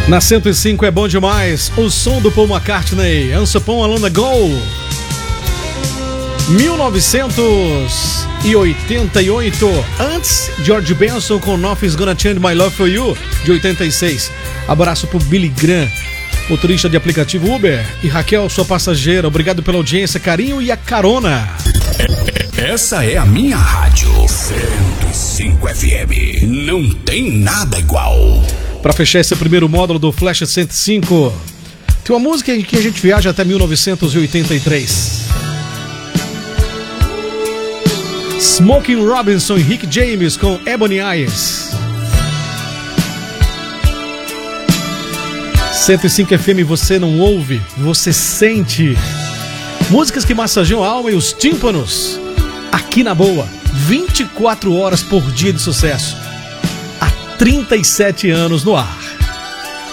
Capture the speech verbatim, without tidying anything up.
Na cento e cinco é bom demais. O som do Paul McCartney. Once Upon a Long Ago. mil novecentos e oitenta e oito. Antes, George Benson com Nothing's Gonna Change My Love For You, de oitenta e seis. Abraço pro Billy Graham, motorista de aplicativo Uber. E Raquel, sua passageira. Obrigado pela audiência, carinho e a carona. Essa é a minha rádio. cento e cinco F M. Não tem nada igual. Para fechar esse primeiro módulo do Flash cento e cinco, tem uma música em que a gente viaja até mil novecentos e oitenta e três. Smokey Robinson e Rick James com Ebony Eyes. cento e cinco F M, você não ouve, você sente. Músicas que massageiam a alma e os tímpanos. Aqui na boa, vinte e quatro horas por dia de sucesso. Há trinta e sete anos no ar.